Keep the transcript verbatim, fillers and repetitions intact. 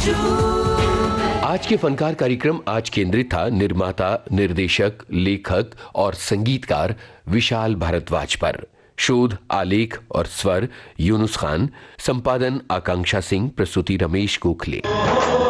आज के फनकार कार्यक्रम आज केंद्रित था निर्माता, निर्देशक, लेखक और संगीतकार विशाल भारद्वाज पर। शोध, आलेख और स्वर यूनुस खान, संपादन आकांक्षा सिंह, प्रस्तुति रमेश गोखले।